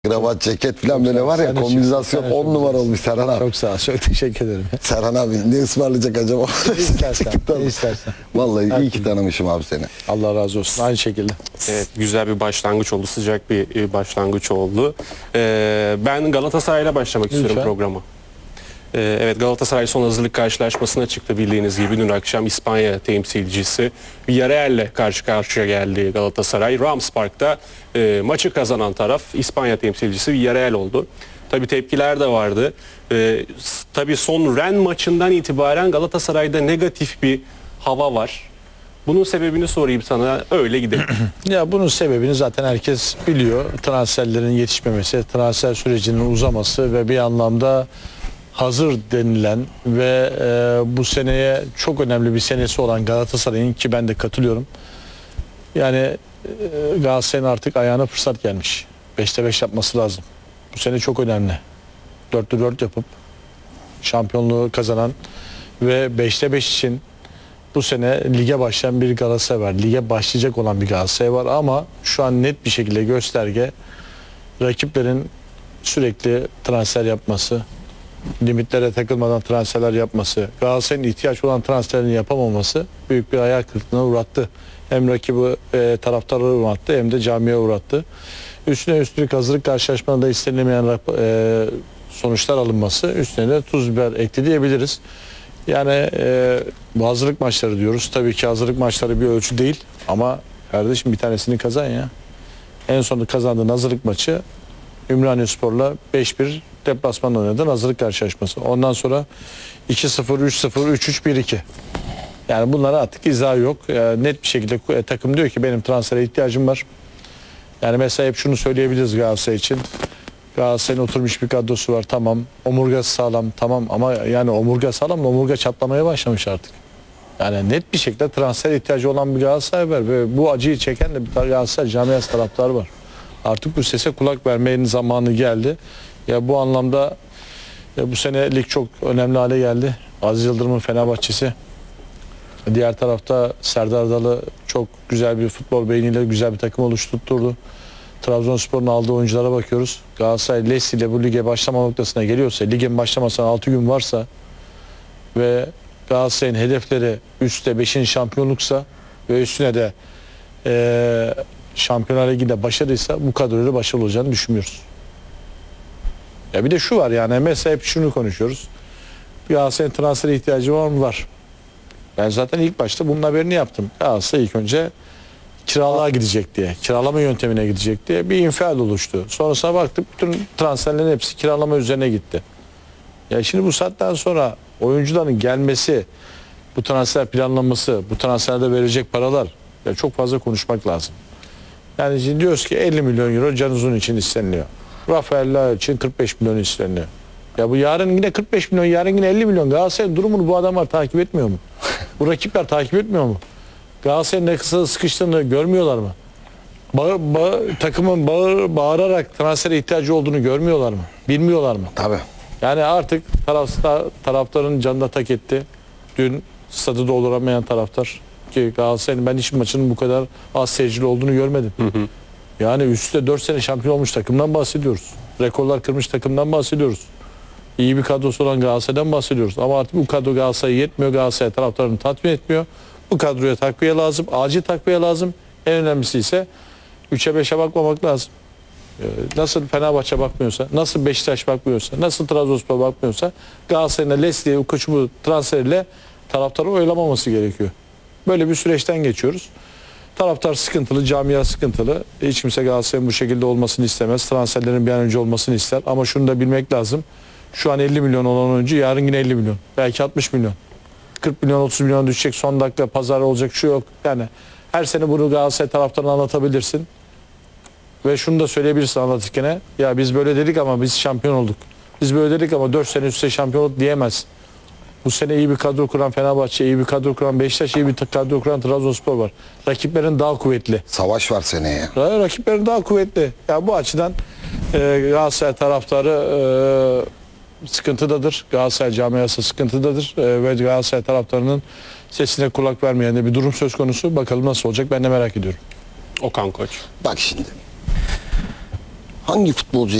Kravat, ceket falan böyle var ya, kombinasyon 10 numara olmuş Serhan abi. Çok sağ ol. Çok teşekkür ederim. Serhan abi ne ısmarlayacak acaba? Ne istersen. Vallahi iyi ki tanımışım abi seni. Allah razı olsun. Aynı şekilde. Evet, güzel bir başlangıç oldu. Sıcak bir başlangıç oldu. Ben Galatasaray'la başlamak istiyorum Lütfen. programa. Evet, Galatasaray son hazırlık karşılaşmasına çıktı bildiğiniz gibi. Dün akşam İspanya temsilcisi Villarreal'le karşı karşıya geldi Galatasaray. Rams Park'ta maçı kazanan taraf İspanya temsilcisi Villarreal oldu. Tabii tepkiler de vardı. Tabii son Rennes maçından itibaren Galatasaray'da negatif bir hava var. Bunun sebebini sorayım sana, öyle gidelim. Ya bunun sebebini zaten herkes biliyor. Transferlerin yetişmemesi, transfer sürecinin uzaması ve bir anlamda hazır denilen ve bu seneye çok önemli bir senesi olan Galatasaray'ın, ki ben de katılıyorum. Yani Galatasaray'ın artık ayağına fırsat gelmiş. 5'te 5 yapması lazım. Bu sene çok önemli. 4'te 4 yapıp şampiyonluğu kazanan ve 5'te 5 için bu sene lige başlayan bir Galatasaray var. Lige başlayacak olan bir Galatasaray var ama şu an net bir şekilde gösterge rakiplerin sürekli transfer yapması, limitlere takılmadan transferler yapması, Galatasaray'ın ihtiyaç olan transferlerini yapamaması büyük bir hayal kırıklığına uğrattı. Hem rakibi taraftarları uğrattı hem de camiye uğrattı. Üstüne üstlük hazırlık karşılaşmalarında istenilemeyen sonuçlar alınması üstüne de tuz biber ekli diyebiliriz. Yani bu hazırlık maçları diyoruz. Tabii ki hazırlık maçları bir ölçü değil ama kardeşim bir tanesini kazan ya. En sonunda kazandığın hazırlık maçı Ümraniyespor'la 5-1 deplasmanda oynadığın hazırlık karşılaşması. Ondan sonra 2-0, 3-0, 3-3, 1-2. Yani bunlara artık izah yok. Net bir şekilde takım diyor ki benim transfere ihtiyacım var. Yani mesela hep şunu söyleyebiliriz Galatasaray için. Galatasaray'ın oturmuş bir kadrosu var, tamam. Omurgası sağlam, tamam, ama yani omurga sağlam, omurga çatlamaya başlamış artık. Yani net bir şekilde transfer ihtiyacı olan bir Galatasaray var ve bu acıyı çeken de bir Galatasaray camiası taraftarı var. Artık bu sese kulak vermenin zamanı geldi. Ya bu anlamda bu sene lig çok önemli hale geldi. Aziz Yıldırım'ın Fenerbahçesi. Diğer tarafta Serdar Adalı çok güzel bir futbol beyniyle güzel bir takım oluşturdu. Trabzonspor'un aldığı oyunculara bakıyoruz. Galatasaray Leicester ile bu lige başlama noktasına geliyorsa, ligin başlamasına 6 gün varsa ve Galatasaray'ın hedefleri üstte 5'in şampiyonluksa ve üstüne de Şampiyonlar Ligi'nde başarıysa bu kadroyla başarılı olacağını düşünmüyoruz. Ya bir de şu var, yani mesela hep şunu konuşuyoruz. Galatasaray'ın transfer ihtiyacı var mı? Var. Ben zaten ilk başta bunun haberini yaptım. Galatasaray ilk önce kiralığa gidecek diye, kiralama yöntemine gidecek diye bir infial oluştu. Sonrasına baktık bütün transferlerin hepsi kiralama üzerine gitti. Ya şimdi bu saatten sonra oyuncuların gelmesi, bu transfer planlanması, bu transferde verecek paralar, ya çok fazla konuşmak lazım. Yani şimdi diyoruz ki 50 milyon euro Can Uzun için isteniliyor. Rafael için 45 milyon isteniliyor. Ya bu yarın yine 45 milyon, yarın yine 50 milyon. Galatasaray'ın durumunu bu adamlar takip etmiyor mu? Bu rakipler takip etmiyor mu? Galatasaray'ın ne kısa sıkıştığını görmüyorlar mı? Takımın bağırarak transfere ihtiyacı olduğunu görmüyorlar mı? Bilmiyorlar mı? Tabii. Yani artık taraftarın canına tak etti. Dün stadı dolduramayan taraftar, ki Galatasaray'ın ben hiç maçının bu kadar az seyircili olduğunu görmedim. Yani üstte 4 sene şampiyon olmuş takımdan bahsediyoruz. Rekorlar kırmış takımdan bahsediyoruz. İyi bir kadrosu olan Galatasaray'dan bahsediyoruz. Ama artık bu kadro Galatasaray'a yetmiyor. Galatasaray taraftarını tatmin etmiyor. Bu kadroya takviye lazım. Acil takviye lazım. En önemlisi ise 3'e 5'e bakmamak lazım. Nasıl Fenerbahçe bakmıyorsa, nasıl Beşiktaş bakmıyorsa, nasıl Trabzonspor bakmıyorsa Galatasaray'ın Leicester bu koçu transferiyle taraftarı oylamaması gerekiyor. Böyle bir süreçten geçiyoruz. Taraftar sıkıntılı, camia sıkıntılı. Hiç kimse Galatasaray'ın bu şekilde olmasını istemez. Transferlerin bir an önce olmasını ister. Ama şunu da bilmek lazım. Şu an 50 milyon olan oyuncu yarın yine 50 milyon. Belki 60 milyon. 40 milyon, 30 milyon düşecek. Son dakika pazar olacak, şu yok. Yani her sene bunu Galatasaray taraftarına anlatabilirsin. Ve şunu da söyleyebilirsin anlatırken. Ya biz böyle dedik ama biz şampiyon olduk. Biz böyle dedik ama 4 sene üstte şampiyon olduk diyemez. Bu sene iyi bir kadro kuran Fenerbahçe, iyi bir kadro kuran Beşiktaş, iyi bir kadro kuran Trabzonspor var. Rakiplerin daha kuvvetli. Savaş var seneye. Rakiplerin daha kuvvetli. Ya bu açıdan Galatasaray taraftarı sıkıntıdadır. Galatasaray camiası sıkıntıdadır. Ve Galatasaray taraftarının sesine kulak vermeyen de bir durum söz konusu. Bakalım nasıl olacak, ben de merak ediyorum. Okan Koç. Bak şimdi. hangi futbolcu